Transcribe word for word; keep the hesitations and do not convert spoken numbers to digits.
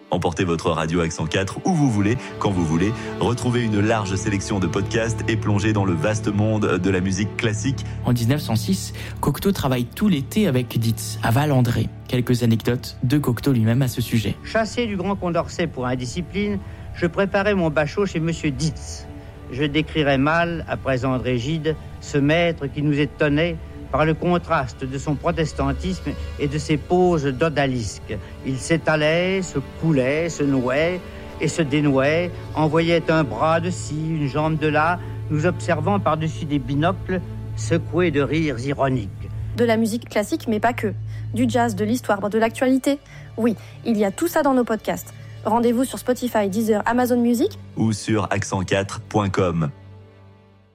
Emportez votre radio Accent quatre où vous voulez, quand vous voulez. Retrouvez une large sélection de podcasts et plongez dans le vaste monde de la musique classique. En dix-neuf cent six, Cocteau travaille tout l'été avec Dietz, à Val-André. Quelques anecdotes de Cocteau lui-même à ce sujet. Chassé du Grand Condorcet pour indiscipline, je préparais mon bachot chez Monsieur Dietz. Je décrirais mal, après André Gide, ce maître qui nous étonnait par le contraste de son protestantisme et de ses poses d'odalisque. Il s'étalait, se coulait, se nouait et se dénouait, envoyait un bras de ci, une jambe de là, nous observant par-dessus des binocles, secoués de rires ironiques. De la musique classique, mais pas que. Du jazz, de l'histoire, de l'actualité. Oui, il y a tout ça dans nos podcasts. Rendez-vous sur Spotify, Deezer, Amazon Music ou sur accent quatre point com.